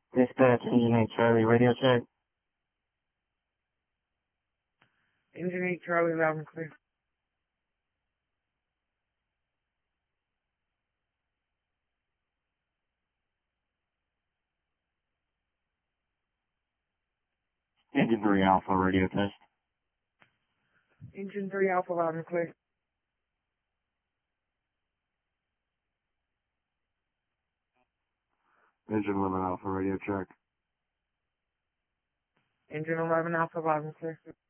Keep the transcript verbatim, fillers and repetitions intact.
Dispatch, Engine eight Charlie, radio check. Engine eight Charlie, loud and clear. Engine three Alpha, radio test. Engine three Alpha, loud and clear. Engine eleven Alpha, radio check. Engine eleven Alpha, loud and clear.